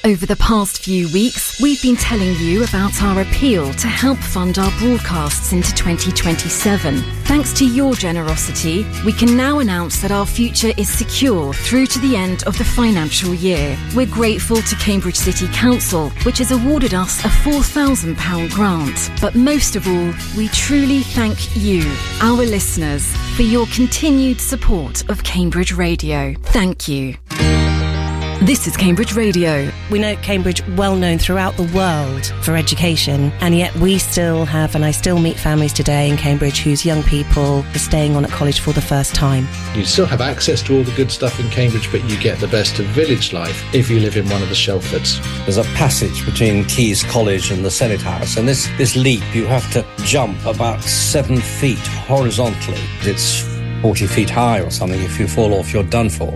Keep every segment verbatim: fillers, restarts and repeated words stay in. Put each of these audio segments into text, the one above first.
Over the past few weeks, we've been telling you about our appeal to help fund our broadcasts into twenty twenty-seven. Thanks to your generosity, we can now announce that our future is secure through to the end of the financial year. We're grateful to Cambridge City Council, which has awarded us a four thousand pounds grant. But most of all, we truly thank you, our listeners, for your continued support of Cambridge Radio. Thank you. This is Cambridge Radio. We know Cambridge well known throughout the world for education, and yet we still have, and I still meet families today in Cambridge whose young people are staying on at college for the first time. You still have access to all the good stuff in Cambridge, but you get the best of village life if you live in one of the Shelfords. There's a passage between Caius College and the Senate House, and this, this leap, you have to jump about seven feet horizontally. It's forty feet high or something. If you fall off, you're done for.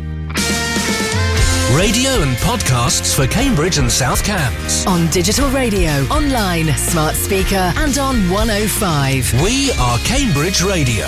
Radio and podcasts for Cambridge and South Cambs. On digital radio, online, smart speaker and on one oh five. We are Cambridge Radio.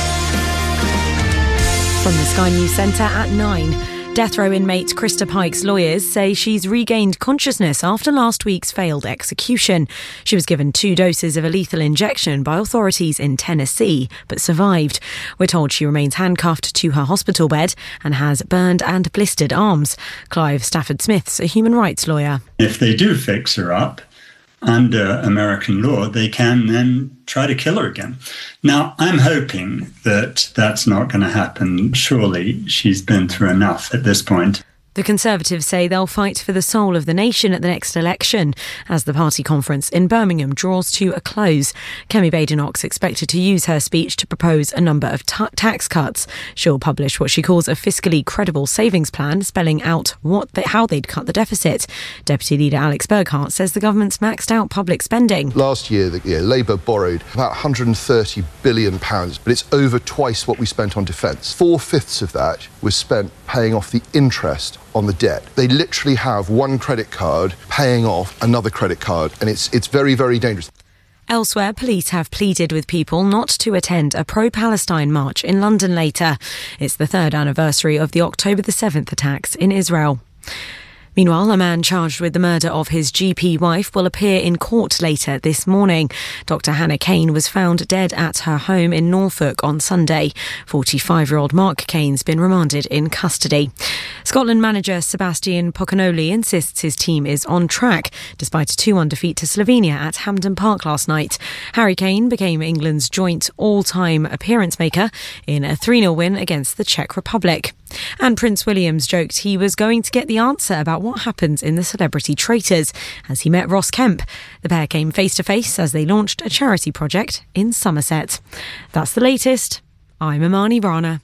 From the Sky News Centre at nine. Death row inmate Krista Pike's lawyers say she's regained consciousness after last week's failed execution. She was given two doses of a lethal injection by authorities in Tennessee, but survived. We're told she remains handcuffed to her hospital bed and has burned and blistered arms. Clive Stafford-Smith's a human rights lawyer. If they do fix her up, under American law, they can then try to kill her again. Now, I'm hoping that that's not going to happen. Surely she's been through enough at this point. The Conservatives say they'll fight for the soul of the nation at the next election as the party conference in Birmingham draws to a close. Kemi Badenoch's expected to use her speech to propose a number of ta- tax cuts. She'll publish what she calls a fiscally credible savings plan, spelling out what they, how they'd cut the deficit. Deputy Leader Alex Burghart says the government's maxed out public spending. Last year, the, yeah, Labour borrowed about one hundred thirty billion pounds, but it's over twice what we spent on defence. Four-fifths of that was spent paying off the interest on the debt. They literally have one credit card paying off another credit card, and it's it's very, very dangerous. Elsewhere, police have pleaded with people not to attend a pro-Palestine march in London later. It's the third anniversary of the October the seventh attacks in Israel. Meanwhile, a man charged with the murder of his G P wife will appear in court later this morning. Doctor Hannah Kane was found dead at her home in Norfolk on Sunday. forty-five-year-old Mark Kane's been remanded in custody. Scotland manager Sebastian Pocanoli insists his team is on track, despite a two one defeat to Slovenia at Hampden Park last night. Harry Kane became England's joint all-time appearance maker in a three nil win against the Czech Republic. And Prince William's joked he was going to get the answer about what happens in the Celebrity Traitors as he met Ross Kemp. The pair came face to face as they launched a charity project in Somerset. That's the latest. I'm Imani Rana.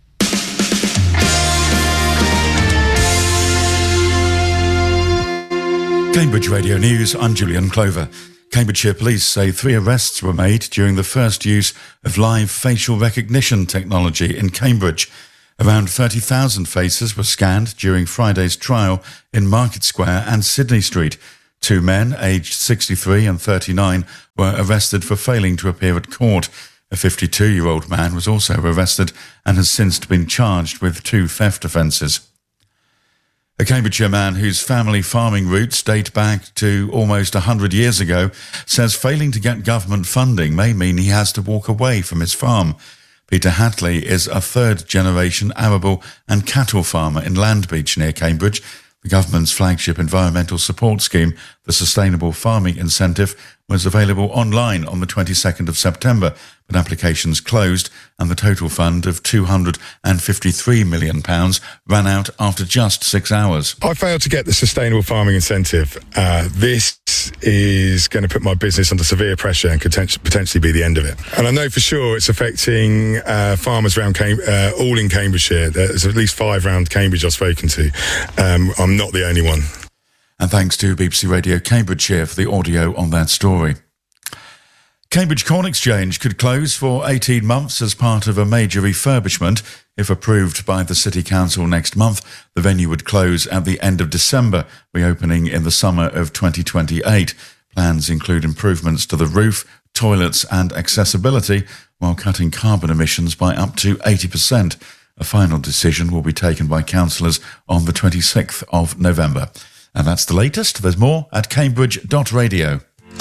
Cambridge Radio News, I'm Julian Clover. Cambridgeshire Police say three arrests were made during the first use of live facial recognition technology in Cambridge. Around thirty thousand faces were scanned during Friday's trial in Market Square and Sydney Street. Two men, aged sixty-three and thirty-nine, were arrested for failing to appear at court. A fifty-two-year-old man was also arrested and has since been charged with two theft offences. A Cambridgeshire man whose family farming roots date back to almost one hundred years ago says failing to get government funding may mean he has to walk away from his farm. Peter Hatley is a third-generation arable and cattle farmer in Landbeach near Cambridge. The government's flagship environmental support scheme, the Sustainable Farming Incentive, was available online on the twenty-second of September, but applications closed and the total fund of two hundred fifty-three million pounds ran out after just six hours. I failed to get the Sustainable Farming Incentive. Uh, this is going to put my business under severe pressure and could potentially be the end of it. And I know for sure it's affecting uh, farmers around Cam- uh, all in Cambridgeshire. There's at least five around Cambridge I've spoken to. Um, I'm not the only one. And thanks to B B C Radio Cambridgeshire for the audio on that story. Cambridge Corn Exchange could close for eighteen months as part of a major refurbishment. If approved by the City Council next month, the venue would close at the end of December, reopening in the summer of twenty twenty-eight. Plans include improvements to the roof, toilets and accessibility, while cutting carbon emissions by up to eighty percent. A final decision will be taken by councillors on the twenty-sixth of November. And that's the latest. There's more at cambridge dot radio.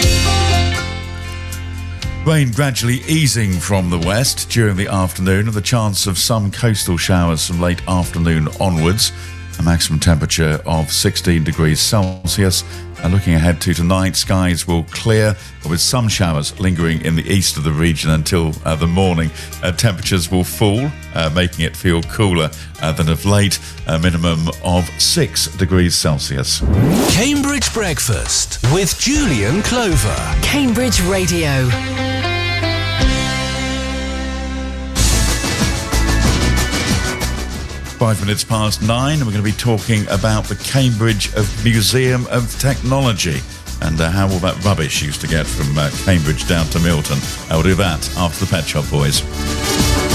Rain gradually easing from the west during the afternoon and the chance of some coastal showers from late afternoon onwards. A maximum temperature of sixteen degrees Celsius. And looking ahead to tonight, skies will clear with some showers lingering in the east of the region until uh, the morning. Uh, temperatures will fall, uh, making it feel cooler uh, than of late, a minimum of six degrees Celsius. Cambridge Breakfast with Julian Clover. Cambridge Radio. Five minutes past nine, and we're going to be talking about the Cambridge Museum of Technology and uh, how all that rubbish used to get from uh, Cambridge down to Milton. I will do that after the Pet Shop Boys.